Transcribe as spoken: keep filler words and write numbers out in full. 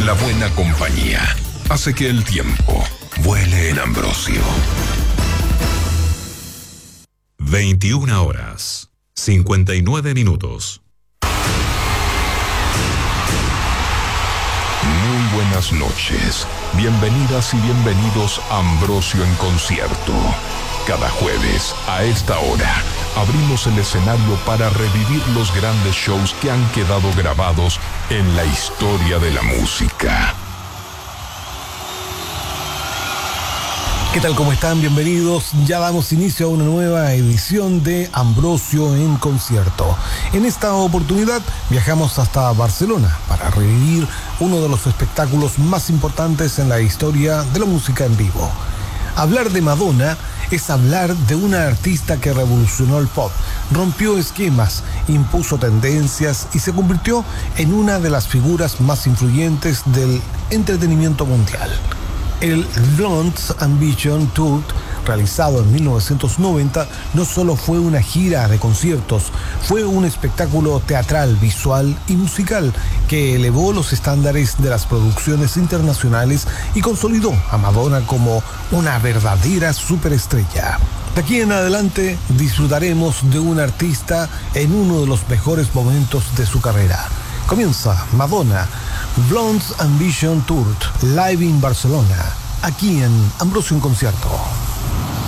La buena compañía hace que el tiempo vuele en Ambrosio. veintiuna horas, cincuenta y nueve minutos. Muy buenas noches. Bienvenidas y bienvenidos a Ambrosio en concierto. Cada jueves, a esta hora, abrimos el escenario para revivir los grandes shows que han quedado grabados en la historia de la música. ¿Qué tal? ¿Cómo están? Bienvenidos. Ya damos inicio a una nueva edición de Ambrosio en concierto. En esta oportunidad viajamos hasta Barcelona para revivir uno de los espectáculos más importantes en la historia de la música en vivo. Hablar de Madonna es hablar de una artista que revolucionó el pop, rompió esquemas, impuso tendencias y se convirtió en una de las figuras más influyentes del entretenimiento mundial. El Blondes Ambition Tour, realizado en mil novecientos noventa, no solo fue una gira de conciertos, fue un espectáculo teatral, visual y musical que elevó los estándares de las producciones internacionales y consolidó a Madonna como una verdadera superestrella. De aquí en adelante disfrutaremos de un artista en uno de los mejores momentos de su carrera. Comienza Madonna, Blondes Ambition Tour, live in Barcelona, aquí en Ambrosio en concierto.